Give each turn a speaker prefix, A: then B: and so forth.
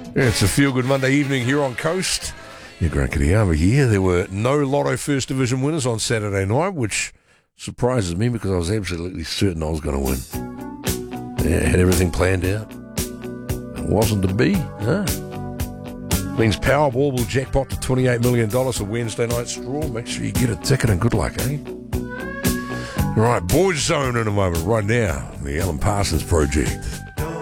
A: It's a feel-good Monday evening here on Coast. Your Grant Kadiyama here. There were no Lotto First Division winners on Saturday night, which surprises me because I was absolutely certain I was going to win. Yeah, had everything planned out. It wasn't to be, huh? Means Powerball will jackpot to $28 million for Wednesday night's draw. Make sure you get a ticket and good luck, eh? All right, Boys Zone in a moment. Right now, the Alan Parsons Project.